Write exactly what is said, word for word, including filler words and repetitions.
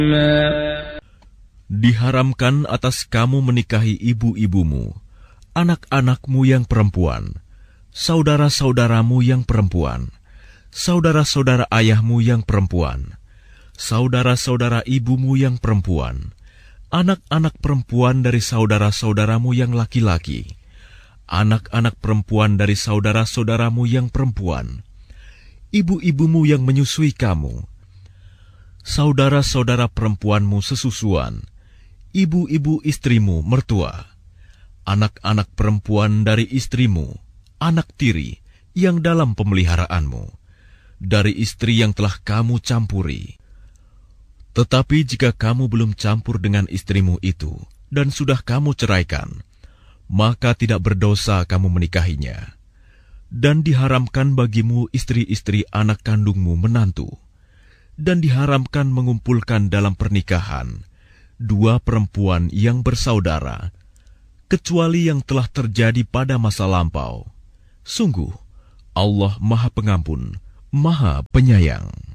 Diharamkan atas kamu menikahi ibu-ibumu, anak-anakmu yang perempuan, saudara-saudaramu yang perempuan, saudara-saudara ayahmu yang perempuan, saudara-saudara ibumu yang perempuan, anak-anak perempuan dari saudara-saudaramu yang laki-laki, anak-anak perempuan dari saudara-saudaramu yang perempuan, ibu-ibumu yang menyusui kamu, saudara-saudara perempuanmu sesusuan, ibu-ibu istrimu mertua, anak-anak perempuan dari istrimu, anak tiri yang dalam pemeliharaanmu, dari istri yang telah kamu campuri. Tetapi jika kamu belum campur dengan istrimu itu, dan sudah kamu ceraikan, maka tidak berdosa kamu menikahinya. Dan diharamkan bagimu istri-istri anak kandungmu menantu, dan diharamkan mengumpulkan dalam pernikahan dua perempuan yang bersaudara, kecuali yang telah terjadi pada masa lampau. Sungguh, Allah Maha Pengampun, Maha Penyayang.